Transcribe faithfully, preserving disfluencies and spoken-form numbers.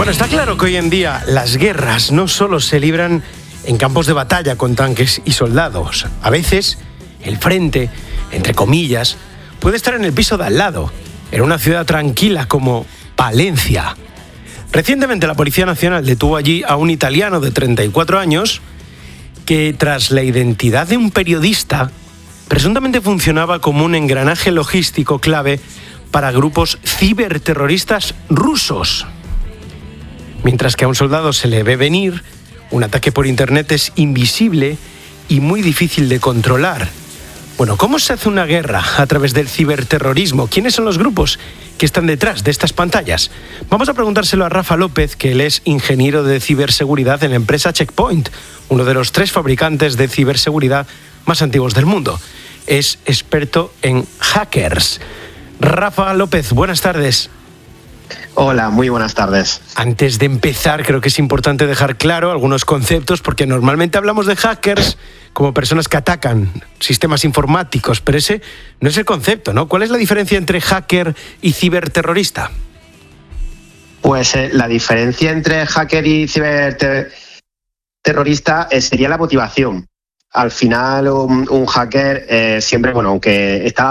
Bueno, está claro que hoy en día las guerras no solo se libran en campos de batalla con tanques y soldados. A veces el frente, entre comillas, puede estar en el piso de al lado, en una ciudad tranquila como Palencia. Recientemente la Policía Nacional detuvo allí a un italiano de treinta y cuatro años que, tras la identidad de un periodista, presuntamente funcionaba como un engranaje logístico clave para grupos ciberterroristas rusos. Mientras que a un soldado se le ve venir, un ataque por internet es invisible y muy difícil de controlar. Bueno, ¿cómo se hace una guerra a través del ciberterrorismo? ¿Quiénes son los grupos que están detrás de estas pantallas? Vamos a preguntárselo a Rafa López, que él es ingeniero de ciberseguridad en la empresa Checkpoint, uno de los tres fabricantes de ciberseguridad más antiguos del mundo. Es experto en hackers. Rafa López, buenas tardes. Hola, muy buenas tardes. Antes de empezar, creo que es importante dejar claro algunos conceptos, porque normalmente hablamos de hackers como personas que atacan sistemas informáticos, pero ese no es el concepto, ¿no? ¿Cuál es la diferencia entre hacker y ciberterrorista? Pues eh, la diferencia entre hacker y ciberterrorista eh, sería la motivación. Al final, un, un hacker eh, siempre, bueno, aunque está